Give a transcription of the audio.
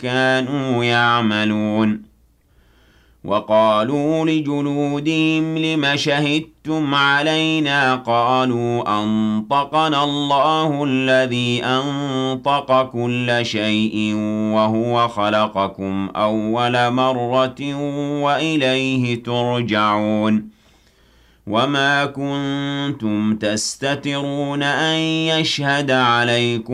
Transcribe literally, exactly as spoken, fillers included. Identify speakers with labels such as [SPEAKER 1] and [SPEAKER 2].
[SPEAKER 1] كَانُوا يَعْمَلُونَ وَقَالُوا لِجُلُودِهِمْ لِمَ شَهِدتُّمْ عَلَيْنَا قَالُوا أَنطَقَنَا اللَّهُ الَّذِي أَنطَقَ كُلَّ شَيْءٍ وَهُوَ خَلَقَكُمْ أَوَّلَ مَرَّةٍ وَإِلَيْهِ تُرْجَعُونَ وَمَا كُنتُمْ تَسْتَتِرُونَ أَن يَشْهَدَ عَلَيْكُمُ